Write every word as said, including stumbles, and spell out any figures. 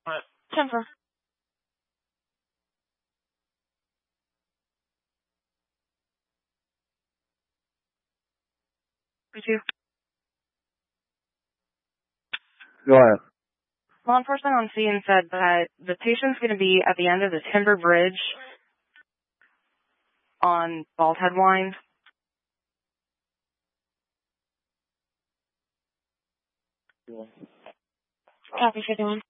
Denver. Me too. Go ahead. Law enforcement on scene said that the patient's going to be at the end of the Timber Bridge on Bald Head Wine. Copy, fifty-one.